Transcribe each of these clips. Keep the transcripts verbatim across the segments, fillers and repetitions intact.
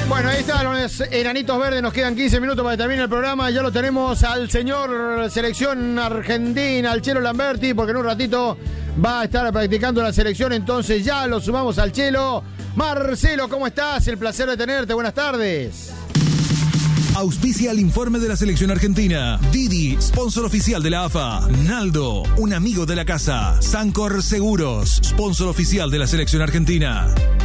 Bueno, ahí están los enanitos verdes, nos quedan quince minutos para que termine el programa. Ya lo tenemos al señor selección argentina, al Chelo Lamberti, porque en un ratito va a estar practicando la selección, entonces ya lo sumamos al Chelo. Marcelo, ¿cómo estás? El placer de tenerte, buenas tardes. Auspicia el informe de la selección argentina. Didi, sponsor oficial de la A F A. Naldo, un amigo de la casa. Sancor Seguros, sponsor oficial de la selección argentina.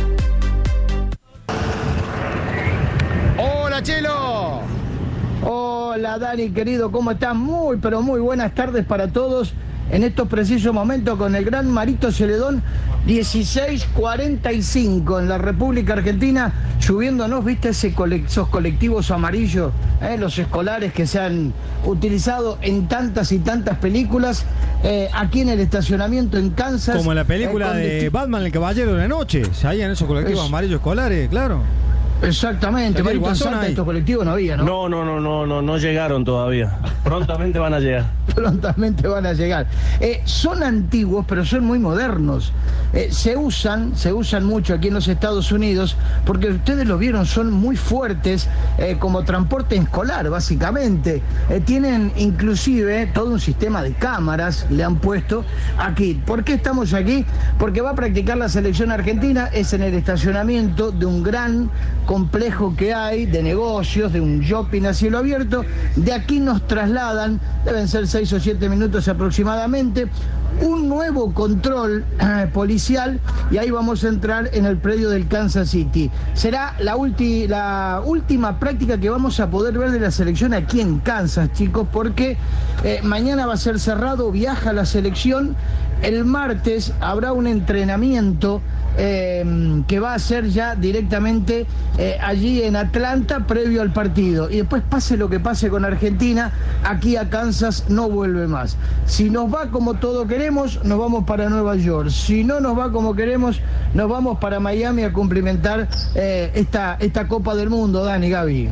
Hola, Chelo. Hola, Dani, querido, ¿cómo estás? Muy, pero muy buenas tardes para todos en estos precisos momentos con el gran Marito Celedón. Dieciséis cuarenta y cinco en la República Argentina, lloviéndonos, ¿viste ese cole- esos colectivos amarillos, eh, los escolares que se han utilizado en tantas y tantas películas? Eh, aquí en el estacionamiento en Kansas. Como en la película eh, de Batman, el Caballero de la Noche. Se hallan esos colectivos Es... amarillos escolares, claro. Exactamente, Marito, en Salta estos colectivos no había, ¿no? No, no, no, no, no, no llegaron todavía. Prontamente van a llegar. Prontamente van a llegar. Eh, son antiguos, pero son muy modernos. Eh, se usan, se usan mucho aquí en los Estados Unidos, porque ustedes lo vieron, son muy fuertes eh, como transporte escolar, básicamente. Eh, tienen inclusive todo un sistema de cámaras, le han puesto aquí. ¿Por qué estamos aquí? Porque va a practicar la selección argentina, es en el estacionamiento de un gran complejo que hay de negocios, de un shopping a cielo abierto. De aquí nos trasladan, deben ser seis o siete minutos aproximadamente, un nuevo control eh, policial, y ahí vamos a entrar en el predio del Kansas City. Será la, ulti, la última práctica que vamos a poder ver de la selección aquí en Kansas, chicos, porque eh, mañana va a ser cerrado, viaja la selección. El martes habrá un entrenamiento eh, que va a ser ya directamente eh, allí en Atlanta previo al partido, y después pase lo que pase con Argentina, aquí a Kansas no vuelve más. Si nos va como todo queremos, nos vamos para Nueva York. Si no nos va como queremos, nos vamos para Miami a cumplimentar eh, esta, esta Copa del Mundo, Dani, Gaby.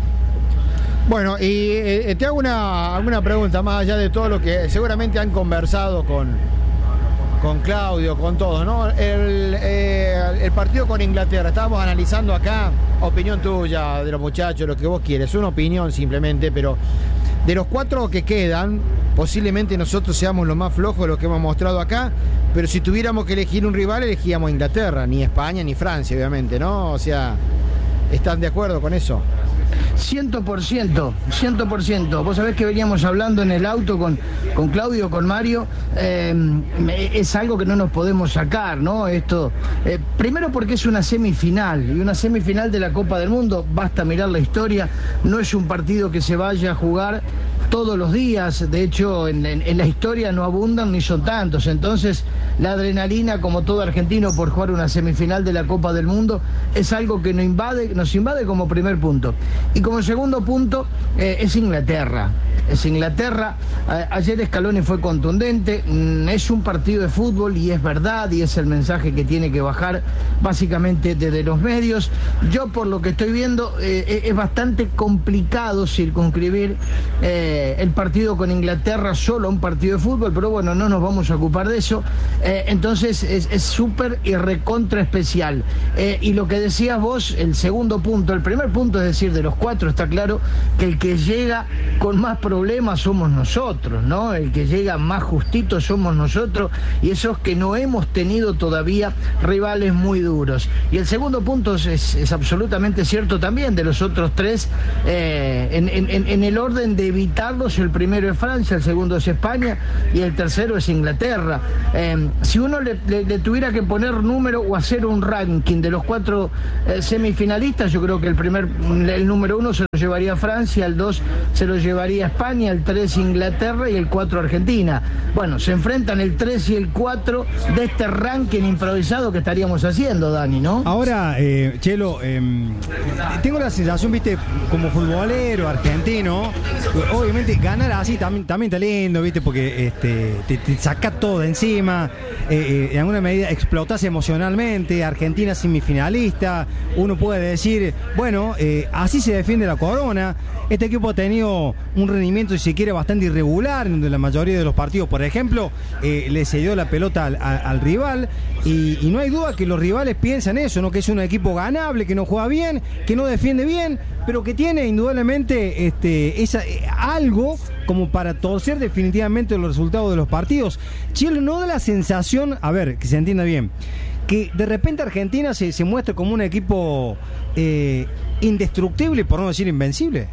Bueno, y eh, te hago una, alguna pregunta más allá de todo lo que seguramente han conversado con, con Claudio, con todos, ¿no? El, eh, el partido con Inglaterra, estábamos analizando acá, opinión tuya, de los muchachos, lo que vos quieres, una opinión simplemente, pero de los cuatro que quedan, posiblemente nosotros seamos los más flojos de los que hemos mostrado acá, pero si tuviéramos que elegir un rival, elegíamos Inglaterra, ni España ni Francia, obviamente, ¿no? O sea, ¿están de acuerdo con eso? Ciento por ciento, ciento por ciento. Vos sabés que veníamos hablando en el auto con, con Claudio, con Mario, eh, es algo que no nos podemos sacar, ¿no? Esto, eh, primero porque es una semifinal, y una semifinal de la Copa del Mundo, basta mirar la historia, no es un partido que se vaya a jugar todos los días, de hecho en, en, en la historia no abundan ni son tantos, entonces la adrenalina, como todo argentino, por jugar una semifinal de la Copa del Mundo, es algo que nos invade, nos invade como primer punto. Y como segundo punto, eh, es Inglaterra. Es Inglaterra. A- ayer Scaloni fue contundente. Mm, es un partido de fútbol, y es verdad, y es el mensaje que tiene que bajar básicamente desde los medios. Yo, por lo que estoy viendo, eh, es bastante complicado circunscribir eh, el partido con Inglaterra solo a un partido de fútbol, pero bueno, no nos vamos a ocupar de eso. Eh, entonces es súper y recontra especial. Eh, y lo que decías vos, el segundo punto, el primer punto, es decir, de los cuatro, está claro que el que llega con más problemas somos nosotros, ¿no? El que llega más justito somos nosotros, y esos que no hemos tenido todavía rivales muy duros. Y el segundo punto es, es, es absolutamente cierto también de los otros tres, eh, en, en, en el orden de evitarlos: el primero es Francia, el segundo es España y el tercero es Inglaterra. Eh, si uno le, le, le tuviera que poner número o hacer un ranking de los cuatro eh, semifinalistas, yo creo que el primer, el número uno se lo llevaría Francia, el dos se lo llevaría España, el tres Inglaterra y el cuatro Argentina. Bueno, se enfrentan el tres y el cuatro de este ranking improvisado que estaríamos haciendo, Dani, ¿no? Ahora, eh, Chelo, eh, tengo la sensación, viste, como futbolero argentino, obviamente ganar así también, también está lindo, viste, porque este, te, te saca todo de encima, eh, eh, en alguna medida explotas emocionalmente. Argentina semifinalista, uno puede decir, bueno, eh, así se defiende la Copa Corona. Este equipo ha tenido un rendimiento, si se quiere, bastante irregular en la mayoría de los partidos. Por ejemplo, eh, le cedió la pelota al, al, al rival y, y no hay duda que los rivales piensan eso, ¿no? Que es un equipo ganable, que no juega bien, que no defiende bien, pero que tiene indudablemente este, esa, eh, algo como para torcer definitivamente los resultados de los partidos. Chile no da la sensación, a ver, que se entienda bien, que de repente Argentina se, se muestra como un equipo eh, indestructible, por no decir invencible.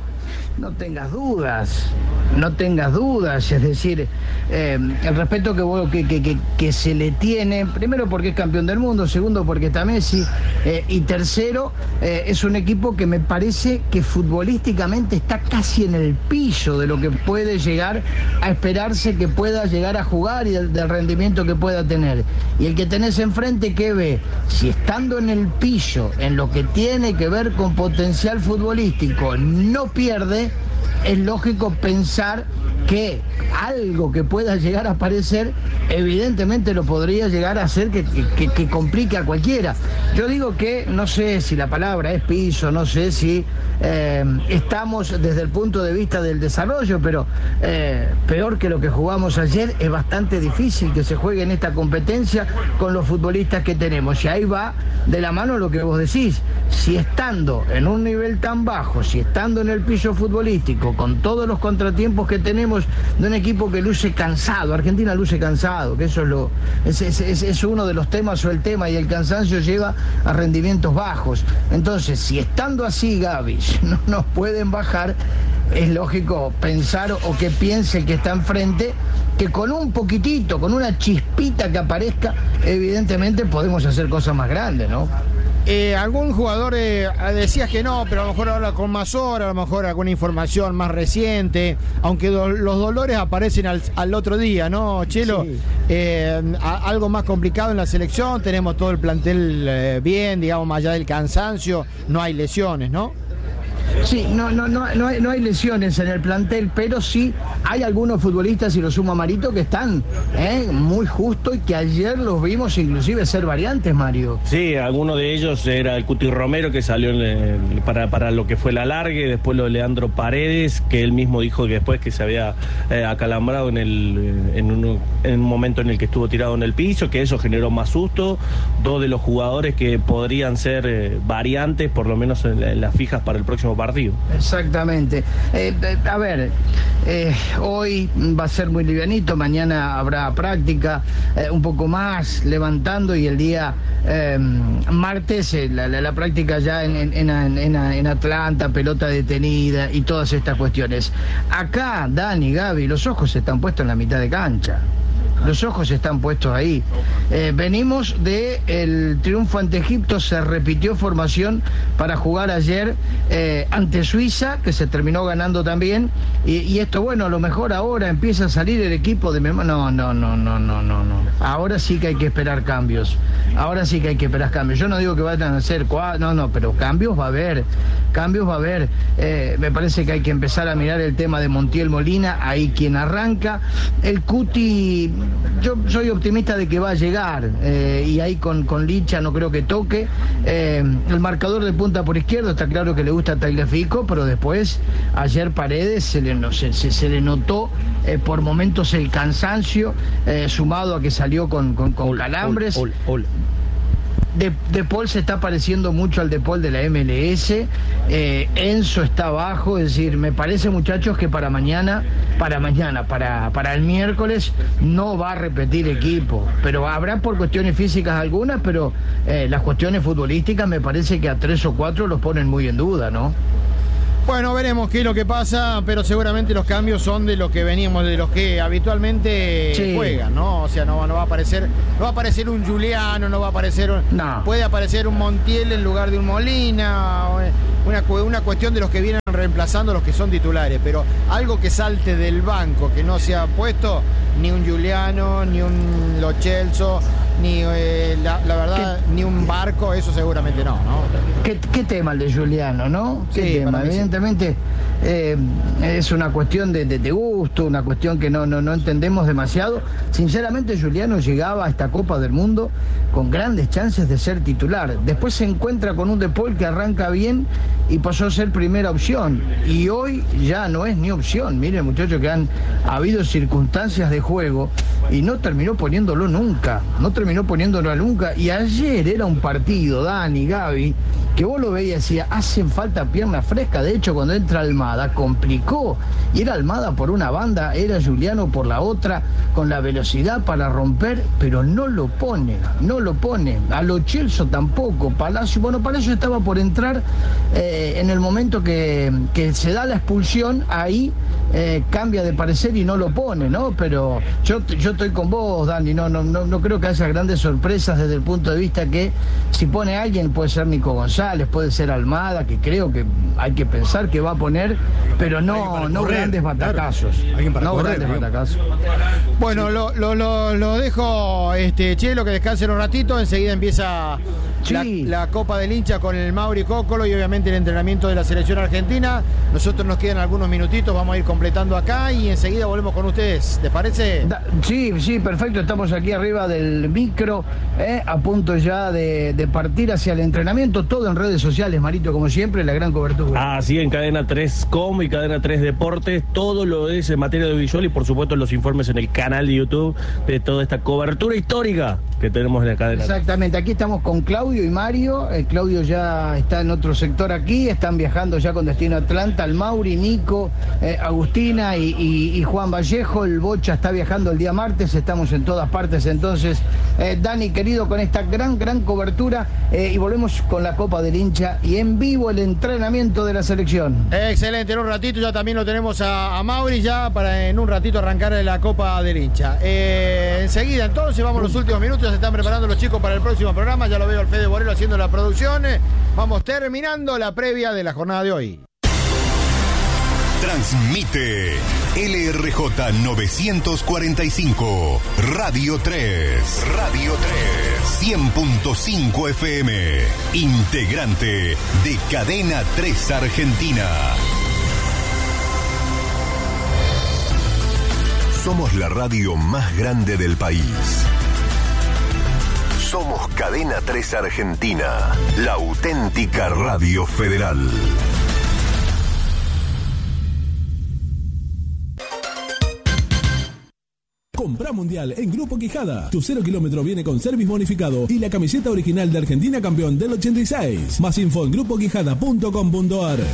No tengas dudas, no tengas dudas, es decir, eh, el respeto que, que, que, que se le tiene, primero porque es campeón del mundo, segundo porque está Messi, eh, y tercero, eh, es un equipo que me parece que futbolísticamente está casi en el piso de lo que puede llegar a esperarse que pueda llegar a jugar y del, del rendimiento que pueda tener. Y el que tenés enfrente, ¿qué ve? Si estando en el piso, en lo que tiene que ver con potencial futbolístico, no pierde, es lógico pensar que algo que pueda llegar a aparecer, evidentemente lo podría llegar a hacer que, que, que complique a cualquiera. Yo digo que, no sé si la palabra es piso, no sé si eh, estamos desde el punto de vista del desarrollo, pero eh, peor que lo que jugamos ayer, es bastante difícil que se juegue en esta competencia con los futbolistas que tenemos. Y ahí va de la mano lo que vos decís. Si estando en un nivel tan bajo, si estando en el piso futbolístico, con todos los contratiempos que tenemos de un equipo que luce cansado, Argentina luce cansado, que eso es lo es, es, es, es uno de los temas o el tema, y el cansancio lleva a rendimientos bajos. Entonces, si estando así, Gaby, no nos pueden bajar, es lógico pensar o que piense el que está enfrente que con un poquitito, con una chispita que aparezca, evidentemente podemos hacer cosas más grandes, ¿no? Eh, algún jugador eh, decías que no, pero a lo mejor ahora con más horas, a lo mejor alguna información más reciente, aunque do, los dolores aparecen al, al otro día, ¿no, Chelo? Sí. Eh, a, algo más complicado en la selección, tenemos todo el plantel eh, bien, digamos, más allá del cansancio, no hay lesiones, ¿no? Sí, no, no, no, no, hay, no hay lesiones en el plantel, pero sí hay algunos futbolistas, y lo sumo a Marito, que están eh, muy justo y que ayer los vimos inclusive ser variantes, Mario. Sí, alguno de ellos era el Cuti Romero, que salió en, para, para lo que fue el alargue, después lo de Leandro Paredes, que él mismo dijo que después que se había eh, acalambrado en, el, en, un, en un momento en el que estuvo tirado en el piso, que eso generó más susto. Dos de los jugadores que podrían ser eh, variantes, por lo menos en, en las fijas para el próximo partido. Exactamente. Eh, a ver, eh, hoy va a ser muy livianito, mañana habrá práctica, eh, un poco más, levantando, y el día eh, martes eh, la, la, la práctica ya en, en, en, en, en Atlanta, pelota detenida y todas estas cuestiones. Acá, Dani, Gaby, los ojos están puestos en la mitad de cancha. Los ojos están puestos ahí. Eh, venimos del triunfo ante Egipto, se repitió formación para jugar ayer eh, ante Suiza, que se terminó ganando también. Y, y esto, bueno, a lo mejor ahora empieza a salir el equipo de... Mem- no, no, no, no, no, no, no. Ahora sí que hay que esperar cambios. Ahora sí que hay que esperar cambios. Yo no digo que vayan a ser cuatro, no, no, pero cambios va a haber. Cambios va a haber. Eh, me parece que hay que empezar a mirar el tema de Montiel Molina, ahí quien arranca. El Cuti... Yo soy optimista de que va a llegar, eh, y ahí con, con Licha no creo que toque. Eh, el marcador de punta por izquierda está claro que le gusta a Tagliafico, pero después ayer Paredes se le, no, se, se, se le notó eh, por momentos el cansancio, eh, sumado a que salió con, con, con hola, calambres. Hola, hola. De, de Paul se está pareciendo mucho al De Paul de la M L S. eh, Enzo está abajo, es decir, me parece, muchachos, que para mañana, para mañana, para, para el miércoles no va a repetir equipo, pero habrá por cuestiones físicas algunas, pero eh, las cuestiones futbolísticas me parece que a tres o cuatro los ponen muy en duda, ¿no? Bueno, veremos qué es lo que pasa, pero seguramente los cambios son de los que veníamos, de los que habitualmente sí juegan, ¿no? O sea, no, no va a aparecer, no va a aparecer un Giuliano, no va a aparecer un, no. Puede aparecer un Montiel en lugar de un Molina, una, una cuestión de los que vienen reemplazando a los que son titulares, pero algo que salte del banco, que no se ha puesto ni un Giuliano, ni un Lo Celso, ni eh, la, la verdad, ¿Qué? ni un Barco, eso seguramente no, ¿no? ¿Qué, qué tema el de Giuliano, no? ¿Qué Sí, tema? Evidentemente eh, es una cuestión de, de, de gusto, una cuestión que no, no, no entendemos demasiado. Sinceramente, Giuliano llegaba a esta Copa del Mundo con grandes chances de ser titular. Después se encuentra con un De Paul que arranca bien y pasó a ser primera opción. Y hoy ya no es ni opción. Miren, muchachos, que han habido circunstancias de juego y no terminó poniéndolo nunca. No terminó poniéndolo nunca. Y ayer era un partido, Dani, Gaby, que vos lo veías y decía, hacen falta pierna fresca. De hecho, cuando entra Almada, complicó. Y era Almada por una banda, era Giuliano por la otra, con la velocidad para romper, pero no lo pone, no lo pone. A Lo Celso tampoco. Palacio, bueno, Palacio estaba por entrar eh, en el momento que, que se da la expulsión, ahí eh, cambia de parecer y no lo pone, ¿no? Pero yo, yo estoy con vos, Dani, no, no, no, no creo que haya grandes sorpresas desde el punto de vista que si pone a alguien puede ser Nico González, puede ser Almada, que creo que hay que pensar que va a poner, pero no, no correr, grandes batacazos. Claro. No correr, grandes batacazos. Bueno, lo, lo, lo, lo dejo, este, Chelo, que descansen un ratito. Enseguida empieza Sí. la, la Copa del Hincha con el Mauri Cócolo y obviamente el entrenamiento de la selección argentina. Nosotros nos quedan algunos minutitos, vamos a ir completando acá y enseguida volvemos con ustedes. ¿Les parece? Da, sí, sí, perfecto. Estamos aquí arriba del micro, eh, a punto ya de, de partir hacia el entrenamiento. Todo en redes sociales, Marito, como siempre, la gran cobertura. Así en Cadena tres Com y Cadena tres Deportes, todo lo es en materia de visual y por supuesto los informes en el canal de YouTube de toda esta cobertura histórica que tenemos en la cadena. Exactamente, aquí estamos con Claudio y Mario. eh, Claudio ya está en otro sector aquí, están viajando ya con destino a Atlanta, el Mauri, Nico, eh, Agustina y, y, y Juan Vallejo. El Bocha está viajando el día martes, estamos en todas partes. Entonces, eh, Dani, querido, con esta gran, gran cobertura eh, y volvemos con la Copa del Hincha y en vivo el entrenamiento de la selección. Excelente, en un ratito ya también lo tenemos a, a Mauri ya para en un ratito arrancar la Copa del Hincha. Eh, enseguida entonces vamos los últimos minutos, se están preparando los chicos para el próximo programa, ya lo veo al Fede Borelo haciendo la producción. Vamos terminando la previa de la jornada de hoy. Transmite L R J novecientos cuarenta y cinco, Radio tres, Radio tres, cien punto cinco F M, integrante de Cadena tres Argentina. Somos la radio más grande del país. Somos Cadena tres Argentina, la auténtica radio federal. Compra Mundial en Grupo Quijada. Tu cero kilómetro viene con service bonificado y la camiseta original de Argentina campeón del ochenta y seis. Más info en grupo quijada punto com punto ar.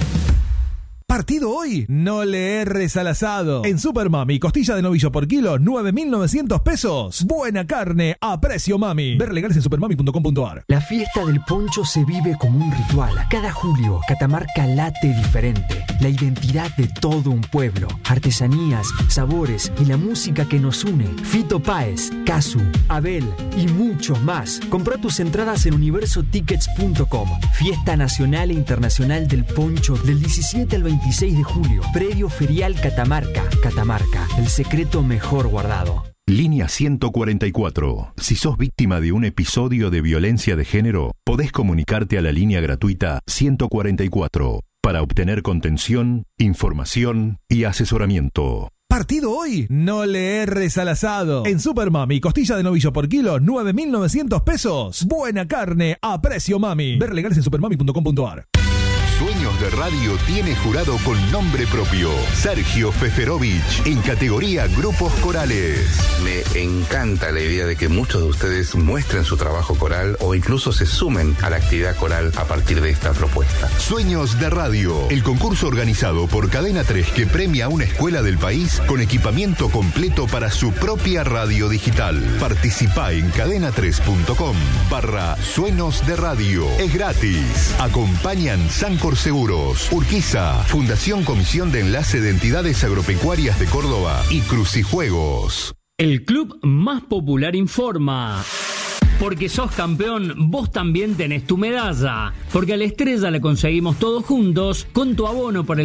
Partido hoy, no le erres al asado. En Super Mami, costilla de novillo por kilo, nueve mil novecientos pesos. Buena carne a precio mami. Ver legales en supermami punto com punto ar. La fiesta del poncho se vive como un ritual. Cada julio, Catamarca late diferente. La identidad de todo un pueblo. Artesanías, sabores y la música que nos une. Fito Páez, Casu, Abel y muchos más. Compra tus entradas en universo tickets punto com. Fiesta nacional e internacional del poncho del diecisiete al veintiséis de julio. Predio Ferial Catamarca. Catamarca, el secreto mejor guardado. Línea ciento cuarenta y cuatro. Si sos víctima de un episodio de violencia de género, podés comunicarte a la línea gratuita ciento cuarenta y cuatro para obtener contención, información y asesoramiento. Partido hoy, no le erres al asado. En Super Mami, costilla de novillo por kilo, nueve mil novecientos pesos. Buena carne a precio mami. Ver legales en supermami punto com punto ar. Sueños de Radio tiene jurado con nombre propio, Sergio Feferovich, en categoría Grupos Corales. Me encanta la idea de que muchos de ustedes muestren su trabajo coral o incluso se sumen a la actividad coral a partir de esta propuesta. Sueños de Radio, el concurso organizado por Cadena tres que premia a una escuela del país con equipamiento completo para su propia radio digital. Participa en cadena tres punto com barra Sueños de Radio. Es gratis. Acompañan Sancor Seguros, Urquiza, Fundación Comisión de Enlace de Entidades Agropecuarias de Córdoba y Crucijuegos. El club más popular informa. Porque sos campeón, vos también tenés tu medalla. Porque a la estrella la conseguimos todos juntos con tu abono por el